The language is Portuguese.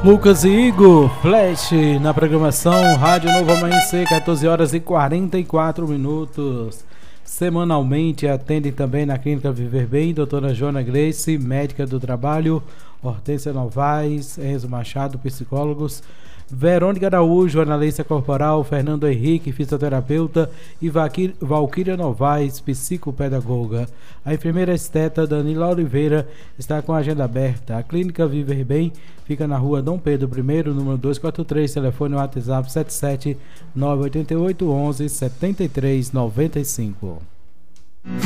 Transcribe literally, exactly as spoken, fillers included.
Lucas e Igor, Flash na programação Rádio Novo Amanhecer, quatorze horas e quarenta e quatro minutos. Semanalmente atendem também na Clínica Viver Bem, doutora Joana Grace, médica do trabalho, Hortência Novaes, Enzo Machado, psicólogos, Verônica Araújo, analista corporal, Fernando Henrique, fisioterapeuta e Valquíria Novaes, psicopedagoga. A enfermeira esteta Danila Oliveira está com a agenda aberta. A Clínica Viver Bem fica na rua Dom Pedro I, número duzentos e quarenta e três, telefone WhatsApp sete sete nove oito oito, onze, setenta e três noventa e cinco.